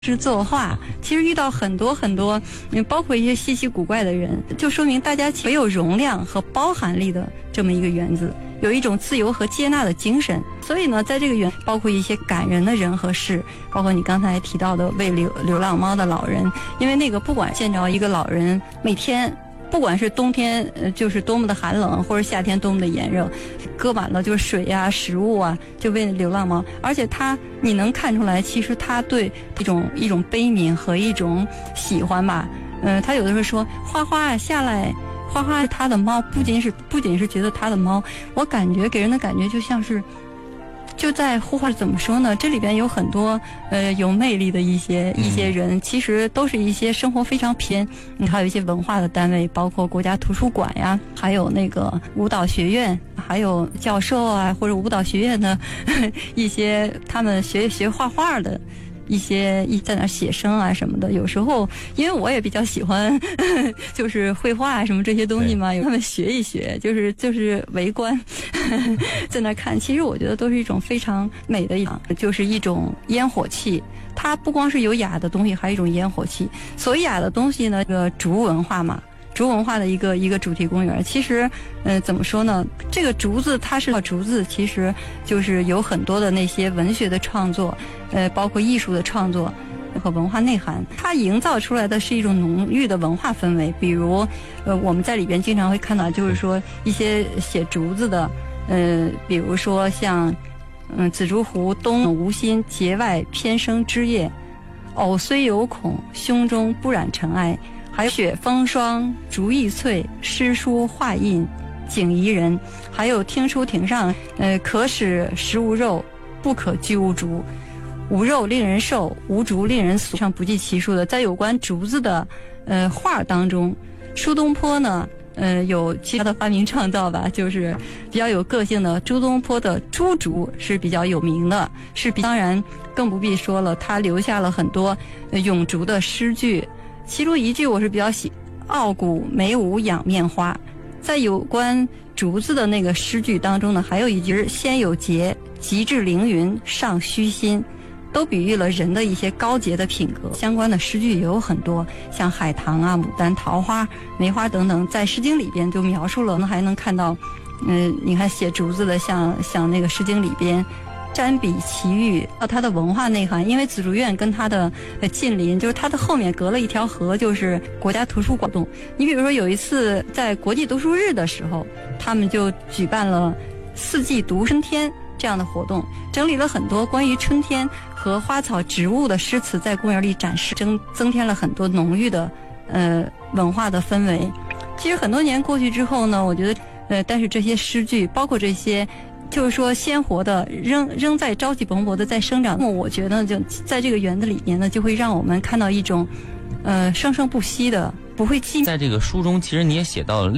是作画，其实遇到很多，包括一些稀奇古怪的人，就说明大家没有容量和包含力的这么一个园子，有一种自由和接纳的精神。所以呢，在这个园，包括一些感人的人和事，包括你刚才提到的喂流浪猫的老人，因为那个不管见着一个老人，每天。不管是冬天就是多么的寒冷，或者夏天多么的炎热，搁满了就是水啊、食物啊，就喂流浪猫。而且你能看出来，其实他对一种悲悯和一种喜欢吧。他有的时候说：“花花下来，花花他的猫，不仅是觉得他的猫，我感觉给人的感觉就像是。”就在呼唤，怎么说呢？这里边有很多有魅力的一些人，其实都是一些生活非常偏。还有一些文化的单位，包括国家图书馆呀，还有那个舞蹈学院，还有教授啊，或者舞蹈学院的一些他们学画画的。在那写生啊什么的，有时候因为我也比较喜欢就是绘画啊什么这些东西嘛，有他们学一学，就是围观在那看。其实我觉得都是一种非常美的就是一种烟火气。它不光是有雅的东西，还有一种烟火气。所谓雅的东西呢，这个竹文化嘛。竹文化的一个主题公园，其实，怎么说呢？这个竹子，竹子，其实就是有很多的那些文学的创作，包括艺术的创作和文化内涵。它营造出来的是一种浓郁的文化氛围。比如，我们在里边经常会看到，就是说一些写竹子的，比如说像，紫竹湖东无心，节外偏生枝叶，偶虽有恐，胸中不染尘埃。还有雪风霜，竹意翠，诗书画印，景宜人。还有听书亭上，可使食无肉，不可居无竹。无肉令人瘦，无竹令人俗。上不计其数的，在有关竹子的画当中，苏东坡呢，有其他的发明创造吧，就是比较有个性的。苏东坡的朱竹是比较有名的，当然更不必说了，他留下了很多咏竹的诗句。其中一句我是比较傲骨梅舞仰面花。在有关竹子的那个诗句当中呢，还有一句先有节，极致凌云，上虚心，都比喻了人的一些高洁的品格。相关的诗句也有很多，像海棠啊、牡丹、桃花、梅花等等，在诗经里边就描述了。还能看到你看写竹子的像那个诗经里边沾笔奇遇，它的文化内涵。因为紫竹院跟它的近邻，就是它的后面隔了一条河，就是国家图书馆动。你比如说有一次在国际读书日的时候，他们就举办了四季读春天这样的活动，整理了很多关于春天和花草植物的诗词，在公园里展示，增添了很多浓郁的文化的氛围。其实很多年过去之后呢，我觉得但是这些诗句，包括这些就是说鲜活的仍在朝气蓬勃的在生长。我觉得就在这个园子里面呢，就会让我们看到一种生生不息的，不会寂寞。 在这个书中其实你也写到了